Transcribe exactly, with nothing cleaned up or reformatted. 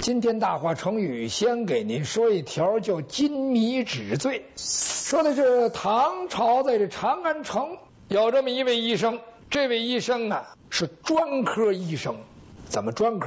今天大话成语，先给您说一条叫金迷止醉。说的是唐朝在这长安城有这么一位医生，这位医生啊是专科医生。怎么专科